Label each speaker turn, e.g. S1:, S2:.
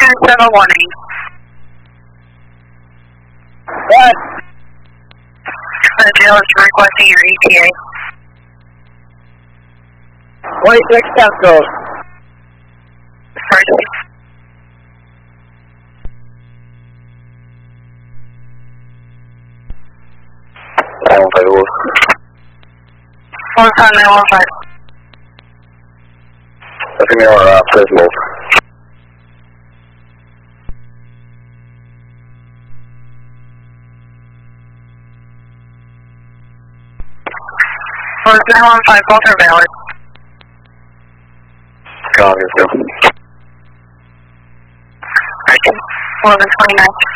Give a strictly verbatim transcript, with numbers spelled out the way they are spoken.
S1: nine seven one eight.
S2: What?
S1: The jail is requesting your E T A.
S2: twenty-six ten code.
S1: Sorry.
S3: nine one five Wolf.
S1: One time nine one five.
S3: Female uh, please move.
S1: One nine one five, both are valid.
S3: Calling you too.
S1: eleven twenty-nine.